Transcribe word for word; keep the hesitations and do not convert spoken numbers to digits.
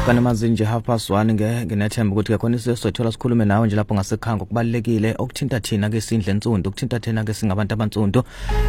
Kani mazinje half past one nge nginethemba ukuthi ke khona isizothola sikhulume nawe nje lapho ngasekhanga okubalekile okuthinta thina ke sindle nsonto ukuthinta thina ke singabantu abantsundu